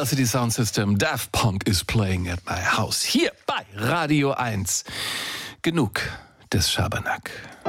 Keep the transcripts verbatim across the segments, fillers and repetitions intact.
L C D Sound System, Daft Punk is playing at my house. Hier bei Radio eins. Genug des Schabernack.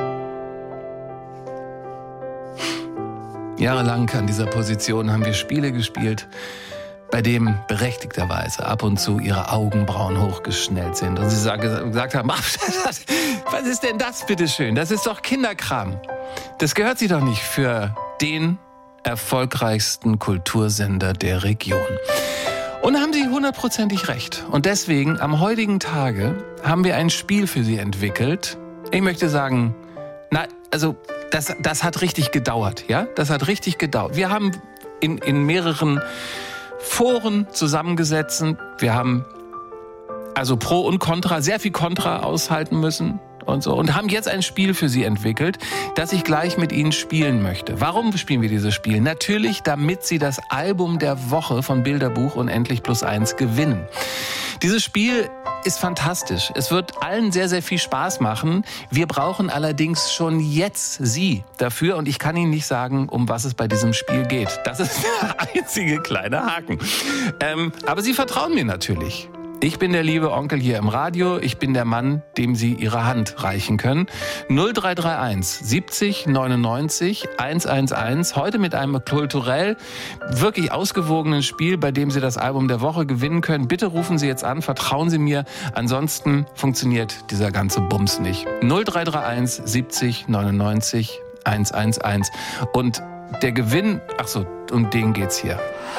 Jahrelang an dieser Position haben wir Spiele gespielt, bei dem berechtigterweise ab und zu ihre Augenbrauen hochgeschnellt sind. Und sie gesagt haben, was ist denn das, bitteschön? Das ist doch Kinderkram. Das gehört sie doch nicht für den erfolgreichsten Kultursender der Region. Und da haben sie hundertprozentig recht. Und deswegen, am heutigen Tage, haben wir ein Spiel für sie entwickelt. Ich möchte sagen, na, also, das, das hat richtig gedauert, ja? Das hat richtig gedauert. Wir haben in, in mehreren Foren zusammengesetzt. Wir haben also Pro und Contra, sehr viel Contra aushalten müssen und so. Und haben jetzt ein Spiel für Sie entwickelt, das ich gleich mit Ihnen spielen möchte. Warum spielen wir dieses Spiel? Natürlich, damit Sie das Album der Woche von Bilderbuch und Endlich Plus Eins gewinnen. Dieses Spiel ist fantastisch. Es wird allen sehr, sehr viel Spaß machen. Wir brauchen allerdings schon jetzt Sie dafür. Und ich kann Ihnen nicht sagen, um was es bei diesem Spiel geht. Das ist der einzige kleine Haken. Ähm, aber Sie vertrauen mir natürlich. Ich bin der liebe Onkel hier im Radio. Ich bin der Mann, dem Sie Ihre Hand reichen können. null drei drei eins siebzig neunundneunzig hundertelf. Heute mit einem kulturell wirklich ausgewogenen Spiel, bei dem Sie das Album der Woche gewinnen können. Bitte rufen Sie jetzt an, vertrauen Sie mir. Ansonsten funktioniert dieser ganze Bums nicht. null drei drei eins siebzig neunundneunzig hundertelf. Und der Gewinn, ach so, um den geht's hier.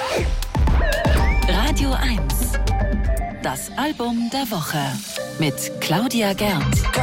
Radio eins. Das Album der Woche mit Claudia Gernt.